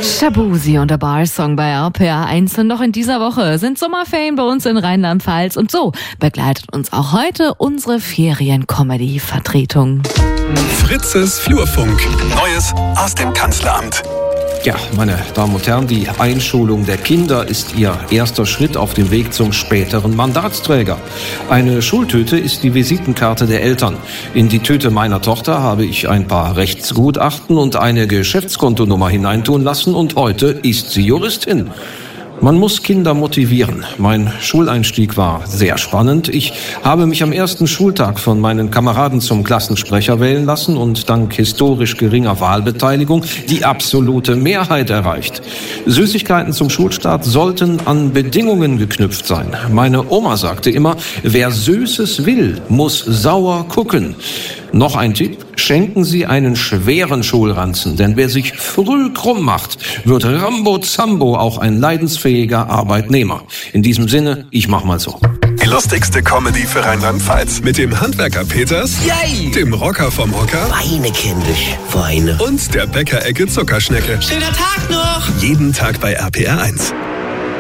Shabuzi und der Bar-Song bei RPA 1. Und noch in dieser Woche sind Sommerferien bei uns in Rheinland-Pfalz. Und so begleitet uns auch heute unsere Ferien-Comedy-Vertretung. Fritzes Flurfunk. Neues aus dem Kanzleramt. Ja, meine Damen und Herren, die Einschulung der Kinder ist ihr erster Schritt auf dem Weg zum späteren Mandatsträger. Eine Schultüte ist die Visitenkarte der Eltern. In die Tüte meiner Tochter habe ich ein paar Rechtsgutachten und eine Geschäftskontonummer hineintun lassen und heute ist sie Juristin. Man muss Kinder motivieren. Mein Schuleinstieg war sehr spannend. Ich habe mich am ersten Schultag von meinen Kameraden zum Klassensprecher wählen lassen und dank historisch geringer Wahlbeteiligung die absolute Mehrheit erreicht. Süßigkeiten zum Schulstart sollten an Bedingungen geknüpft sein. Meine Oma sagte immer, wer Süßes will, muss sauer gucken. Noch ein Tipp, schenken Sie einen schweren Schulranzen, denn wer sich früh krumm macht, wird Rambo Zambo auch ein leidensfähiger Arbeitnehmer. In diesem Sinne, ich mach mal so. Die lustigste Comedy für Rheinland-Pfalz mit dem Handwerker Peters, Yay! dem Rocker vom Hocker Weine, kindisch, Weine. und der Bäckerecke Zuckerschnecke. Schöner Tag noch! Jeden Tag bei RPR 1.